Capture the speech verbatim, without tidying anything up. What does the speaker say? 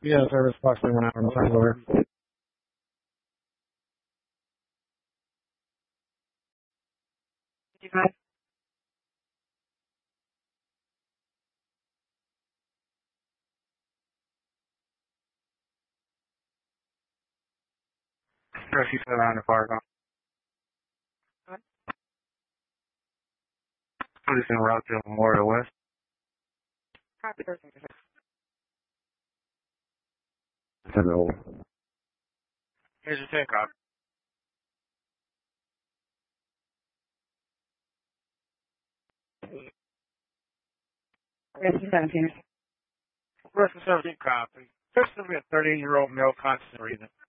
Yeah, service possibly went out on the side door. Rescue seven hundred fire call. Police in route to Memorial West. Copy. Hello. Here's your takeoff. Rescue seventeen. Rescue seventeen copy. There's going to be a thirty-year-old male constant reason.